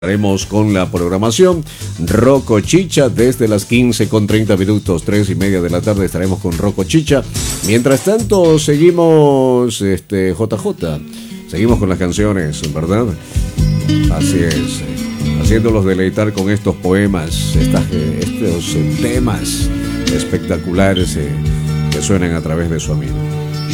Estaremos con la programación Rocco Chicha desde las 15:30, 3:30 de la tarde estaremos con Rocco Chicha. Mientras tanto seguimos JJ, seguimos con las canciones, ¿verdad? Así es, haciéndolos deleitar con estos poemas, estos temas espectaculares que suenan a través de su amigo.